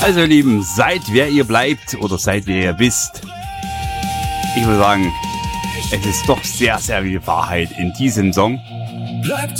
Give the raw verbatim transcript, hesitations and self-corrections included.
Also ihr Lieben, seid wer ihr bleibt oder seid wer ihr wisst. Ich würde sagen, es ist doch sehr, sehr viel Wahrheit in diesem Song. Bleibt